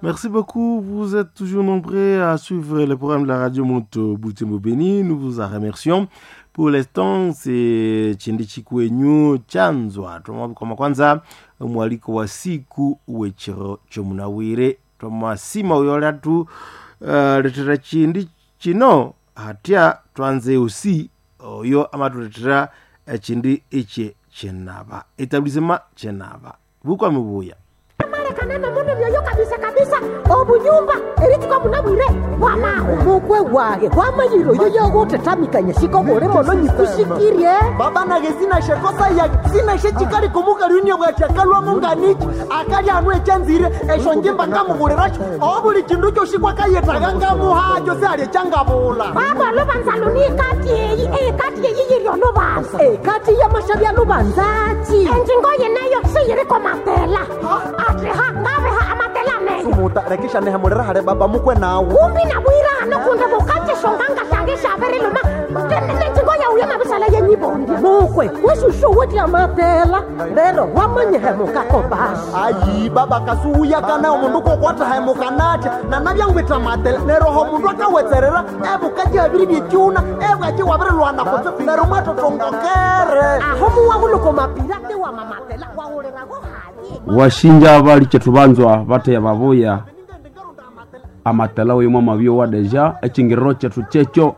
Merci beaucoup. Vous êtes toujours nombreux à suivre le programme de la radio Moto Butembo Beni. Nous vous en remercions. Pour l'instant, c'est Chindichi Kwenyu Chanzwa. Kwa kwanza, mwaliko wa siku uwechiro chomunawire. Toma sima uyolatu letera Chindichi no. Hatia tuanze usi oyo ama tuletera chindi iche chenaba. Etablissement chenaba. Bukwa mubuya. Kanana mune byoyo kabisa obunyumba erituka munabwire wama umukwe wahe wamayiro yoyo gote tamikanye siko bore mono nyikushikirye baba nagezina shekosa ya zina shechikali kumuka lunya bwa chakalwa munganiki akali anwe chanzire eshonjimba ngamuguriracho obuli kindu cyo shikwa kayetaga ngamuhajo sale changabula baba lobanzalo ni kati yiyiro lobanza kati ya mashabya lobanzachi enjingoye nayo siyiriko matela ngabe ha amatela ne sumuta rekisha ne hamurera hare baba mukwe nawo kumbi na bwira no kunde bukate shonganga shange shabere luma tengo ya uya mabisala ya nyibondi mukwe wesushu weti amatela lero wamanye hemuka kobas ayi baba kasuya kana umundu ko kwata hemuka nacha na nabya ngwita matela lero ho mundu akawetserera ebukaje abiri byuna ebukaje wabere lwana ko lero mato tongokere aho muwabuluko mapirate wa mamatela wa urera go hali washinja bali chetubanzwa bate ya babuya amatela wimo mabyo wa deja echingiro chetu checho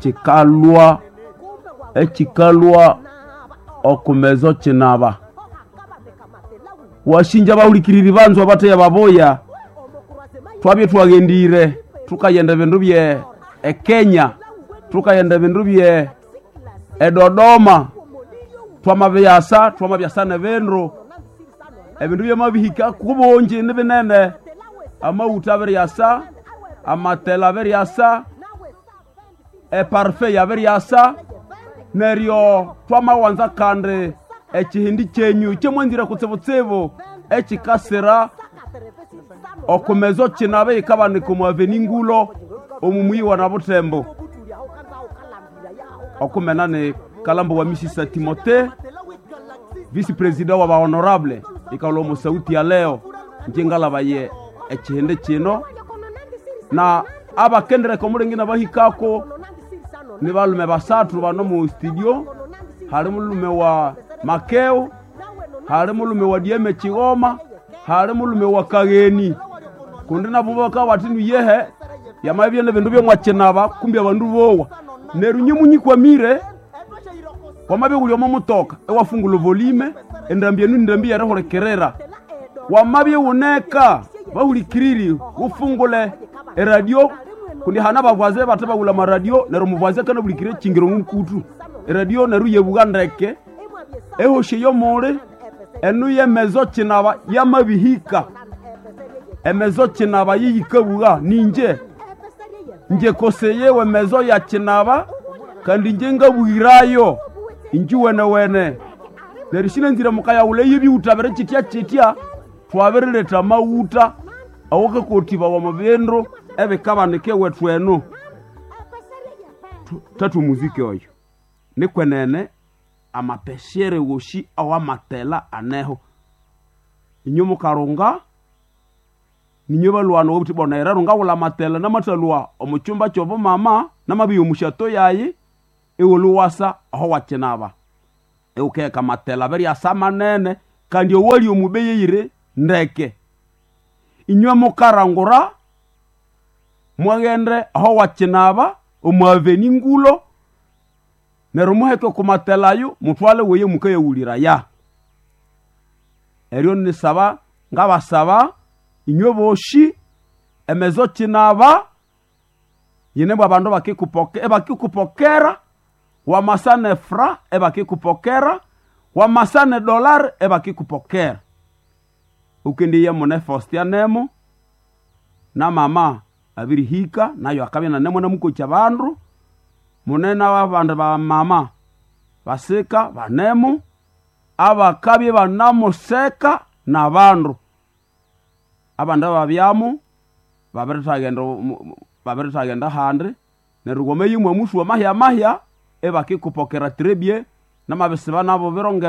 echikalwa okumezo chinaba washinja baulikiriri banzwa bate ya babuya twabye twagendire tukayenda bindu bye Kenya tukayenda bindu bye Dodoma twamabyasa ne benro ebindu byamabihika kubonje nebinene amauta beryasa amatela beryasa parfait yaberyasa neryo twamawanza kande ekihindi chenyu chemwendira kutsebotsebo ekikasera okumezo chinabe ikabaniko mwaveningulo omumuyi wana Butembo okumenane Kalambo wa Misisa Timote vice president wa honorable ikalomo sauti ya leo njingala baye ekihende kino na abakendere komurengina bahikako ni balume basatu bano mu studio hari mulume wa Makeo hari mulume wa Dieme Chigoma hari mulume wa Kageni kundi nabubaka watinu yehe yamabyene bindu byo mwakenaba kumbi abandu bowa nerunyumunyi kwa mire wamabe uliomo mutoka ewafungula volume endambye yare horekerera wamabe uneka bahulikiriri ufungule radio kundi hana bavwaze bataba ula maradio nero muvwaze kana bulikire chingiro nkutu radio neru yebugandeke ehoshe yo more enu ye mezo chinaba yamabihika emezo chinaba yikabuga ninje koseye we mezo ya chinaba kandi njenga bwirayo injuwene nerishine nzira mukaya ule yibi utabere chitia twaberereta mauta awoke kotiba wa mabendro ebe kabanike wetweno tatu muziki oyo nikwenene amapeshere woshi awa matela aneho inyomo karunga ninyoba lwano wobuti bona era runga wala matela na matalwa omuchumba chobo mama na mabiyo mushato yayi ewoluwasa aho wakenaba eukeka matela beri asama nene kandi owali omubeyire ndeke inywa mukarangura mwagendre aho wakenaba omwaveni ngulo nerumuheke kumatelayo mutwale weye mukaye ulira ya erion ni saba ngabasaba inywa boshi emezo kinaba yinebwa abandu bakikupokera wamasane fra ebakikupokera wamasane dollar ebakikupokera ukendiye mune Faustinemo na mama abiri hika nayo akabina nemo na muko chabandu munena wabande ba mama baseka banemo abakabye banamo seka na bandu abanda babyamo baberetagenda hande nerugome yimwe musu wa mahya ebakikupokera trebie na mabesiba nabo bironga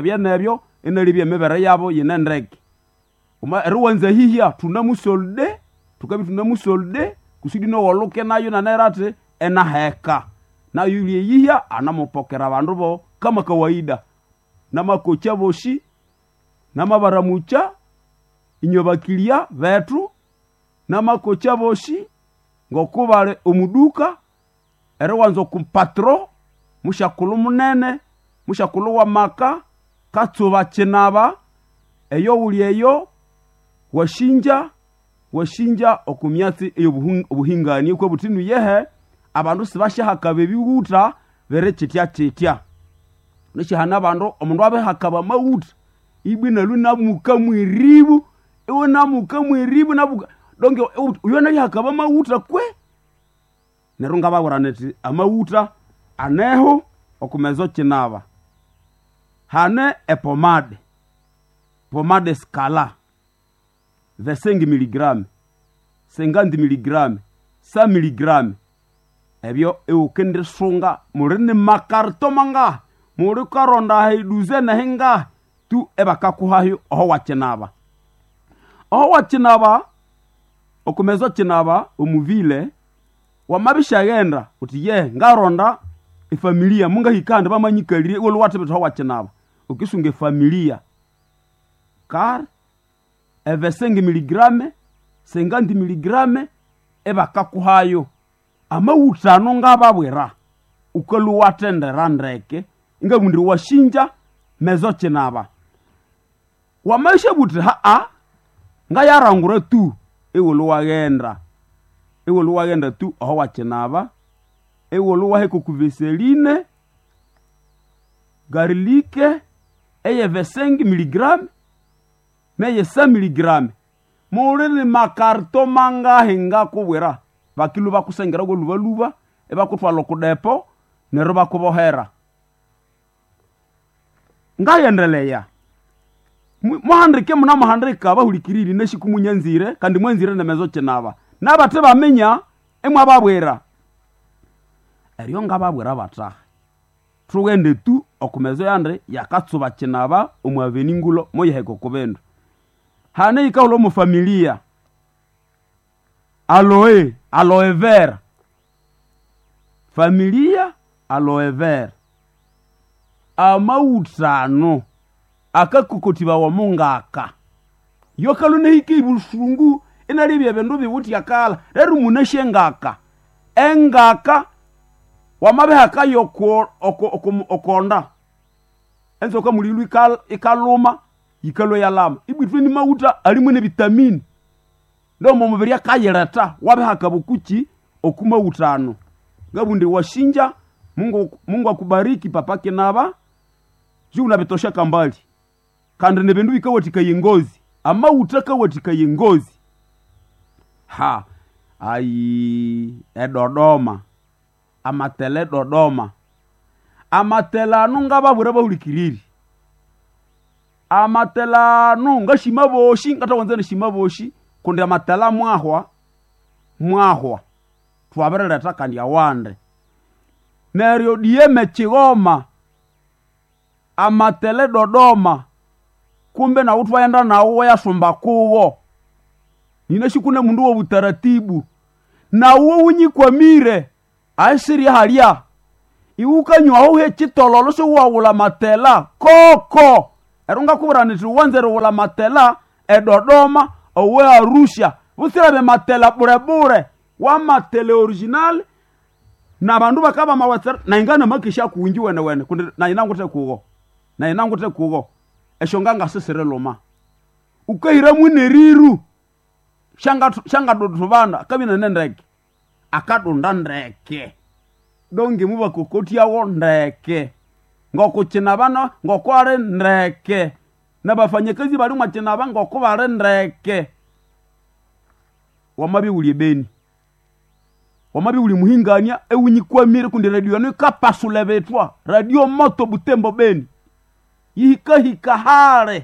nebyo enelibye mebere yabo yinendege ruwanze hihya tunamusolde tukabi tunamusolde kusudi no woluke nayo na nerate enaheka na yuli yihya anamupokera abandu bo kama kawaida na makocha boshi na mabaramucha inyobakilia betu na makocha boshi ngokubale omuduka ere wanzo kumpatro mushakulu munene mushakulu wa maka katsuba chenaba eyo uli eyo washinja okumyatsi eyo buhingani kwa butinu yehe abandu sibashahaka bebiwuta bere chitya nishi hana abandu omundu abe hakaba mawuta ibina luna muka mwiribu ewe na muka mwiribu na buka donge uyona yakaba mawuta kwe nerunga baburaneti amawuta aneho okumezo chinaba hane pomade skala 25 mg 50 mg 100 mg ebyo eukende sunga murini makarto manga muri karonda haiduze na hinga tu ebaka kuhayo oho wachinaba okumezo chinaba omuvile wamabishagenda uti ye ngaronda efamilia munga hikande bamanyikalire wolu watebeta ho wachinaba ukisunge familia kar 25 mg 50 mg ebaka kuhayo amawutano ngababwera ukalu watendera ndeke inga mundi washinja mezo chinaba wamaisha buti nga yarangura tu ewolu wagenda tu aho wachinaba ewolu waheko kuveseline garlique eye 25 mg meye 100 mg murini makarto manga hinga kubwera bakilu bakusengera go luba ebakutwalo kudepo nero bakubohera ngayendeleya muhandike muna muhandika bahulikiriri neshikumunyanzire kandi mwanzire nemezo chenaba nabate bamenya emwa babwera eriyo ngababwera bata tugende tu okumezo yande yakatsuba chenaba omwaveningulo moyeheko kubendo hane ikaulo mu familia aloe vera familia aloe vera amautano akakukotiba wa mungaka yokalune hiki busungu inalibye bendo bibuti yakala reru muneshe ngaka engaka wamabe hakayo okonda enzo kamulilu ikaluma yikalo yalama ibitwe ni mauta alimu ne vitamini ndo mumubiri akayerata wabe hakabukuchi okuma utano ngabundi washinja Mungu akubariki papake naba juu unabetosha kambali kandi nebendu ikawatika yengozi ama utaka watika yengozi Dodoma amatele Dodoma amatela nunga babura bahulikiriri amatela nunga shimaboshi ngata wanzana shimaboshi kundi amatela mwahwa twabereleta kandi awande neryo dieme Chigoma amatele Dodoma kumbe na utwaenda na uwe yasumba kuwo ninashikune mundu wa utaratibu na uwe unyikwa mire aisiri halia iwukanywa huhe chitololo so wawula matela koko erunga kuburaniti wanzere wula matela Dodoma owe Arusha usirabe matela bure wa matele original na bandu bakaba mawatsa na ingana makisha kuunji wene kundi na inangute kugo eshonganga sesere loma ukahira muneriru shanga dotubanda kabina nendeke akadunda ndeke donge muba kokoti yawo ndeke ngokuchina bana ngokware ndeke nabafanyakazi bali mwachina banga ngokubare ndeke wamabi uli beni wamabi uli muhingania ewunyikwa mire kundi radio no kapasule betwa radio moto Butembo Beni yihika hare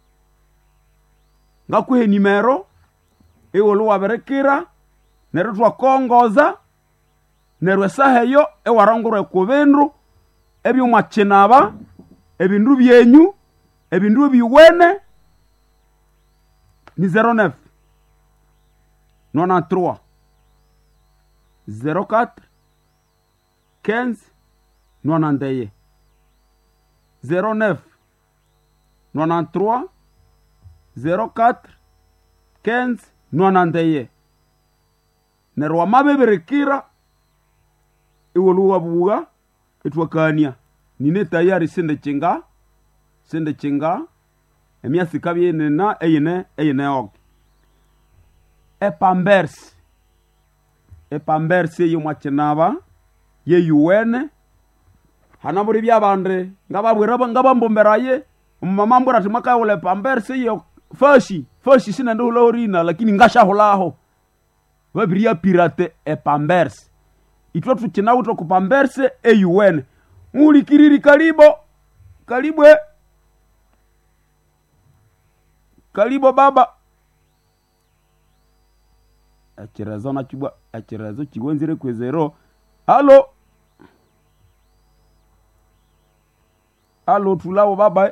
ngakuhe nimero ewolu waberekira nero twakongoza nero saheyo ewarangure kubendru ebyo mwachinaba ebindu byenyu ebindu biwene ni 09 93 04 15 91 09 93 04 15 91 nerwa mabeberekira iwoluwa buga etwakania nine tayari sende chinga emyasi kabye na eyine ok epambers yo mwachenaba ye UN hanaburi byabande ngabambomberaye mama mbura timaka ule pambers yo fashi sina ndo lorina lakini ngashaholaho babiria pirate pambers itwa tuchina uto kupambers UN nguli kiriri kalibo baba achirazo chigwenzire kwezero Allo tulao baba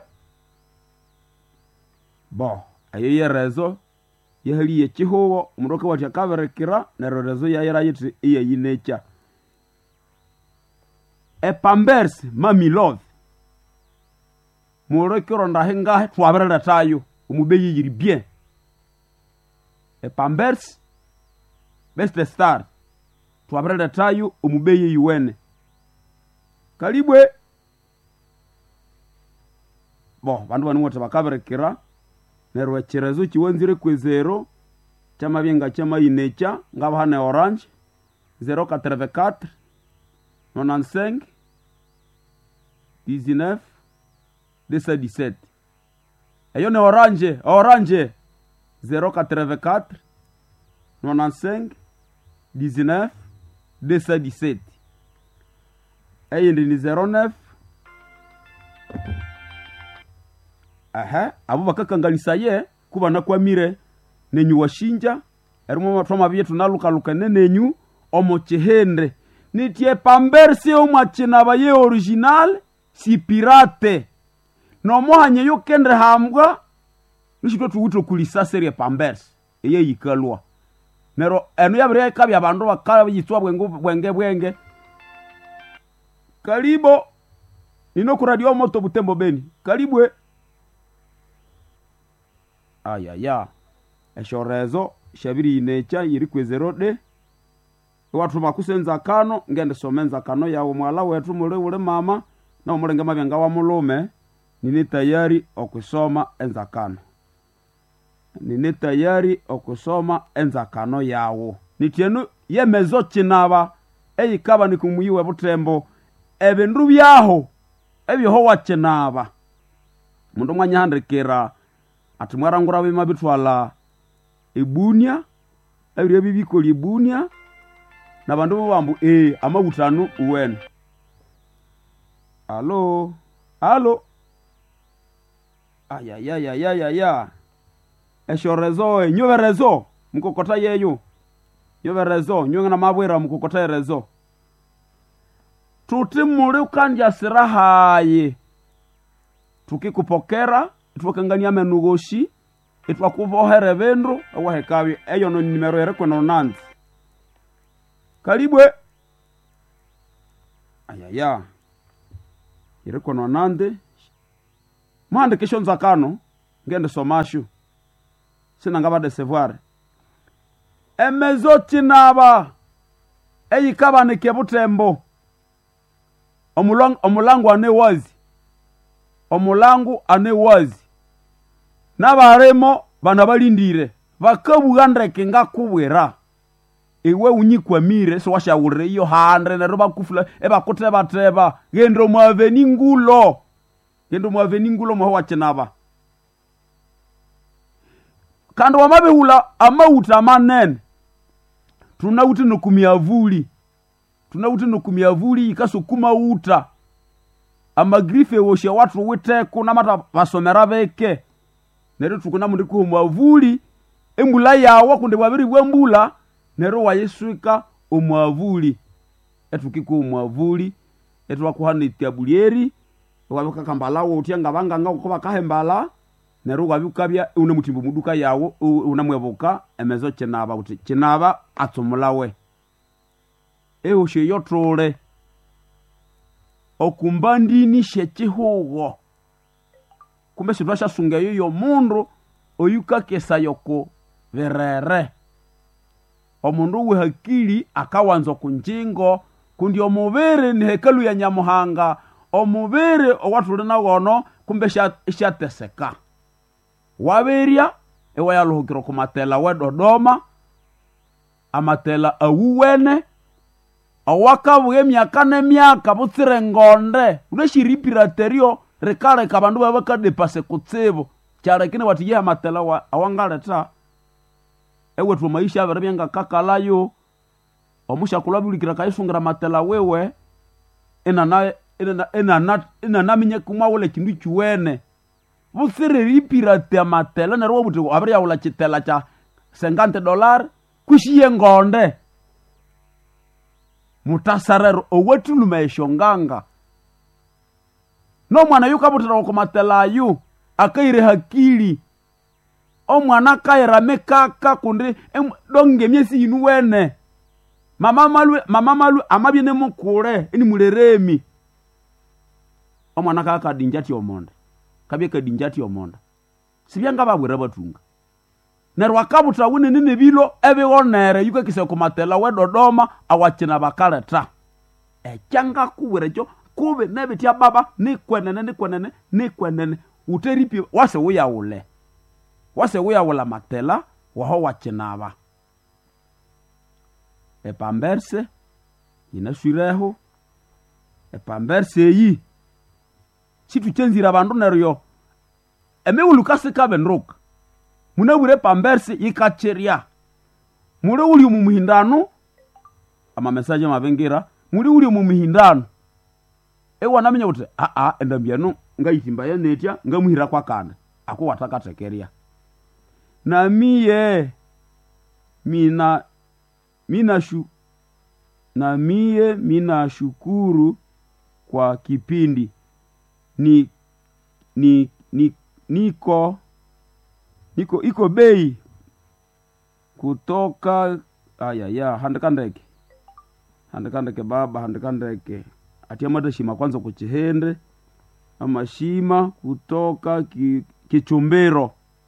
ayeye rezo yehali yechihowo umuroke wati akaberekera nero rezo yayera yiti iyeyinecha pambers mami love muroke ronda henga twaberera tayo umubeyi yiri bien pambers best star twaberera tayo umubeyi UN kalibwe bandu banu wote bakaberekera nerwa chirezo chiwonzire kwezero chamabyenga chamayinecha ngaba hane orange 084 95 19 17 eyo ne orange 084 95 19 17 eyo ndi 09 abo bakakanganisaye kubana kwamire nenyu washinja erimo matoma byetu naluka nenyu omochehende nitie pamberse omachina baye original si pirate no mohanye yo kendre hamgwa nishito tuwuto kulisa serie pamberse eye yikalwa nero enu yabre kabya bandu bakaba yitwa bwenge kalibo nino ku radio moto Butembo Beni kalibwe ayaya eshorezo shabiri inecha yiri kwezero de watu bakusenza kano ngende somenza kano yawo mwala wetu mule mama na umulenge mabyenga wa mulume nini tayari okusoma enza kano yawo nitienu yemezo chinaba eyikaba nikumuyiwe Butembo ebindu byaho ebyoho wachinaba mundu mwanyahandikira ati mwarangura bima bitwala ebunia ebire bibikoli ebunia na bandu bambu amabutano uwene allo ayayayayaya eshorezo nyoberezo mukokota yeyo yoberezo nyongana mabwera mukokota rezo tutimule ukandya sirahaye tukikupokera twakangania menugoshi etwakubohere bendu awahekabi eyo no nimero yereko no nanzi kalibwe ayaya yereko no nande mande kishonza kano ngende somashu sina ngaba de sevoir emezoti naba eyikaba ne Butembo omulangu ane wazi nabaremo bana balindire bakabugandreke ngakubwera iwe unyikwamire so washawure iyo handre nero bakufula bateba gendo mwaveni ngulo mwa wachenaba kando wamabehula amauta manene tunauti nukumiavuli ikasukuma uta amagrife woshe watu witeku namata basomera beke nero tukuna mundi ku mwavuli embula yawo kunde babiri bwembula nero wayeswika omwavuli etukiku omwavuli etwakuhana itiabulieri wabaka kambala wotia ngabanga ngako bakahembala neruga bikabya une mutimbo muduka yawo unamwebuka emezo chenaba uti chenaba atsumulawe eoshe yotole okumbandini shechihugo kumbe sitwasha sunga yoyo mundu oyuka kesa yoko verere omundu wehakili akawanza kunjingo kundi omubere ni hekalu ya Nyamuhanga omubere owatulina wono kumbe shateseka waberia ewa yaluhukiro kumatela we Dodoma amatela awuwene awakabuye myaka nemyaka butsire ngonde uneshiripiraterio rekale kabandu babakadepase kutsibu charekine watiye amatela awangaleta ewe tu maisha abarabyenga kakalayo omusha kulabulikira kaisungira matela wewe ena naminye kumwa wole kindu chuwene butsire ripirate amatela nerwo buti abari yawula chitela cha $50 kushiye ngonde mutasarero owetulumeisho nganga no mwana yukabutira kumatela yu akaire hakili omwana kaira mekaka kundi donge myesi inu wene mama malu amabyene mukule ini muleremi omwana kaka dinjati omonda kabye kadinjati omonda sibyanga babwera batunga nerwa kabutra wune nene bilo ebionere yuka kise kumatela we Dodoma awachina bakaleta ekyanga kuwerejo kube nebitya baba nikwenene uteripi wase uyawula matela waho wachinaba epamberse inasuireho epamberse yi situ chenzira bandu neryo emeulukase kabenruka munabure pamberse yikacheria muri uli mu muhindano ama message mabengira muri uli mu muhindano ewa namenya uti endambiano ngayitimba yanetya ngamuhira kwa kana ako watakatekeria na miye mina shukuru kwa kipindi iko bei kutoka handikandeke baba handikandeke atiamata shima kwanza kuchihende ama shima kutoka kichumbero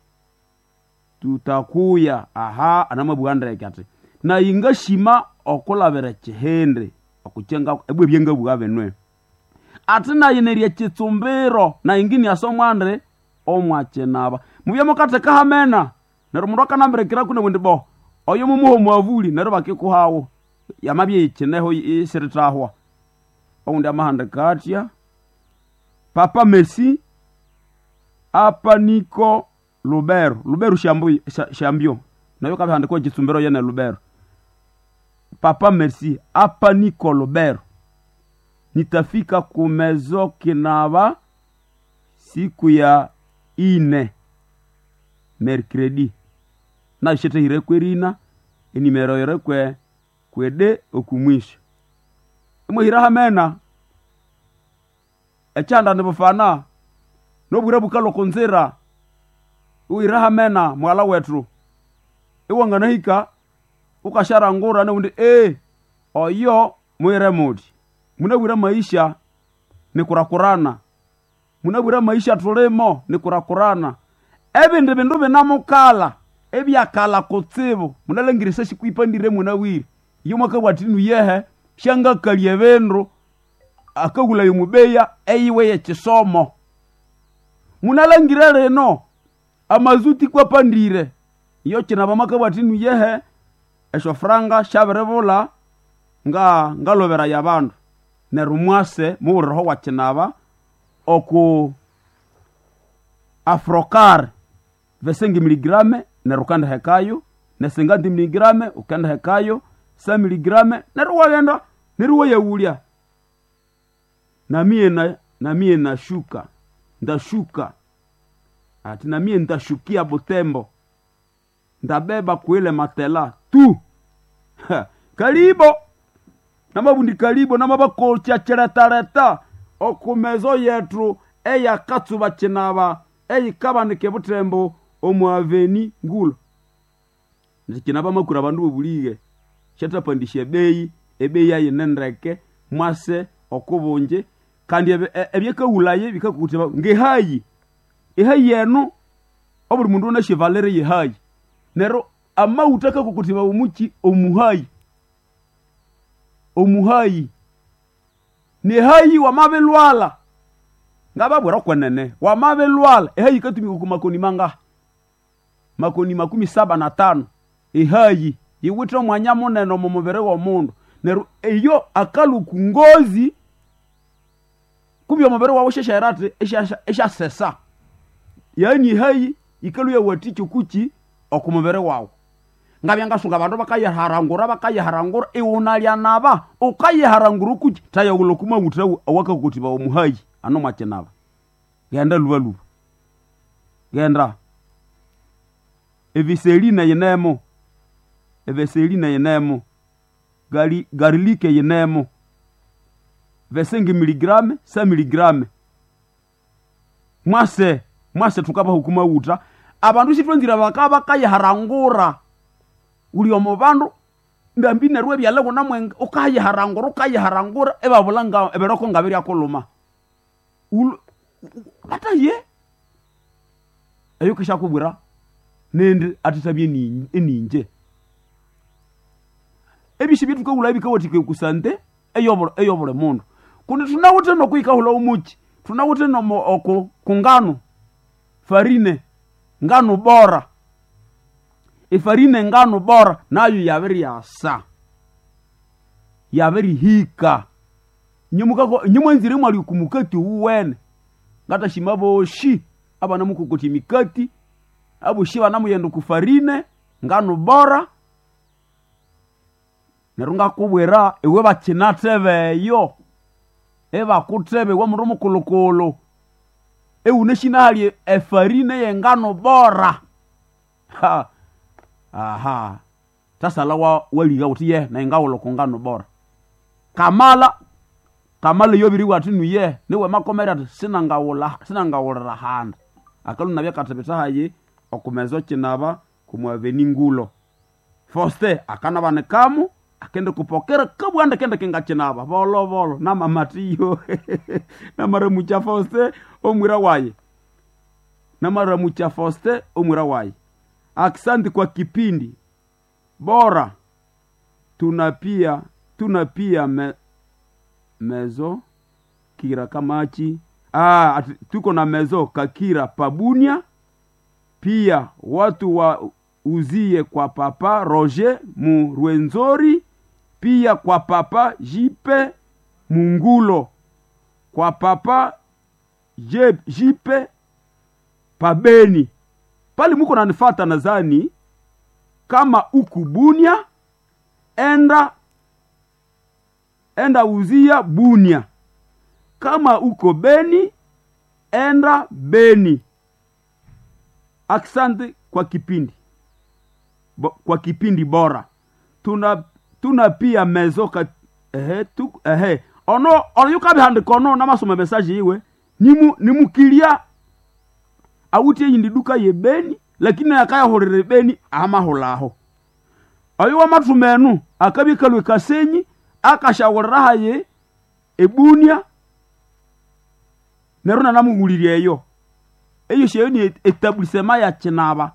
tutakuya anamabuandeke ati na inga shima okolavera chihende okuchenga ebwe byenga bwabenwe ati na yeneria chitsumbero na ingini asomwandre omwachenaba mubyemo kateka hamena nero mundu akanamberekera kuna wendibo oyo mumuho mwavuli nero bakikuhawo yamabye ichineho isiritahwa ondi amahanda katya papa Messi apa niko Lubero shambio nayo kabihanda ko chitsumbero yene Lubero papa Messi apa niko Lubero nitafika kumezo kinaba siku ya 4 mercredi na shete hirekwerina enimero yerekwe kwede okumwisha muhira hamena echanda ndebofana nobwira bukalo konzera uira hamena mwala wetru iwangana hika ukashara ngura ne undi oyo muire mudi munabwira maisha ni kurakurana munabwira maisha tulemo ni kurakurana ebinde bindu binamukala ebyakala kutsibu munalengirisa shikuipandire munawiri yomaka watinu yehe shanga kalye benro akagula yomubeya eyiwe yechisomo munalengira reno amazuti kwa pandire iyo china bamaka watinu yehe esho franga shaberebola ngalovera yabandu nerumwase muroho wachinaba oku afrokar 20 miligrame nerukanda hekayo na 50 miligrame ukanda hekayo 100 miligrame neruwagenda neruwa yawulia na mie ndashuka ati na mie ndashukia Butembo ndabeba kuile matela tu kalibo namabundi kalibo namabakocha cheretareta okumezo yetu eya katsuba chinaba eyikabanike Butembo omwaveni ngulo ndikinaba makura bandu bobulige shatapandisha ebeyi yayinendeke mwase okubunje kandi ebyekahulaye bikakutiba ngehayi ehayi eno obuli mundu na chevalere yehayi nero amauta kakukutiba umuki omuhayi nehayi wamabelwala ngababwera kwenene wamabelwala ehayi katumika ku makoni manga makoni 75 ehayi yiwitwa mwanya munene mu mubere wa mundu nero eyo akaluku ngozi kubyo mubere wawo shesherate esha sesa yani ehayi ikaluya waticho kuki okumubere wawo ngabyanga sunga bandu bakayiharangura iwunalya naba ukayiharangura kuki tayagulo kumawutra awakakutiba omuhayi ano mwakenaba genda lubalu genda eviselina yenemo garilike yenemo 25 miligrame 100 miligrame mwase tukaba hukuma wuta abandu shitwenzira bakaba kayiharangura uli omubandu ndambi nerwe byale kuna mwenga ukayiharangura ebabulanga eberoko ngabiri akoluma ataye ayo kisha kubura nende atitabye eninje ebishi bitu kugula bikawotike kusante eyobole mundu kundi tunawute no kuikahula umuchi tunawute no oko kungano farine ngano bora ifarine ngano bora nayo yabiri yasa yabiri hika nyumwenzire mwali kumukati uwene ngata shimaboshi abana mukukoti mikati abushi banamuyenda kufarine ngano bora nerunga kubwera ewe bakinatebeyo kutebe wa mundu mukulukulu uneshinalie efarine yengano bora aha tasala waliga utiye na ingawulo kungano bora kamala yobiri watinu ye niwe makomera sinangawula handa akalu nabya katebeta hayi okumezo kinaba kumwaveni ngulo foste akana banekamu akende kupokera kabwanda kende kingakinaba bolo na mamatiyo na maramucha foste omwira waye aksanti kwa kipindi bora tunapia mezo kira kamachi tuko na mezo kakira pabunia pia watu wa uzie kwa papa Roger Murwenzori pia kwa papa Jipe Mungulo kwa papa Jipe Pabeni pali muko nanifata nazani kama ukubunia enda uzia Bunia kama uko Beni enda Beni. Asante kwa kipindi bora tuna pia mezoka ono yukabe handikono na masoma message iwe nimukilia awuti yindi duka ye Beni lakini akaya horere Beni amaholaho ayo amatumenu akabikalwe Kasenyi akashawora ye Ebunia nerona namuguliriye eyo sheyoni etablissement ya Kinaba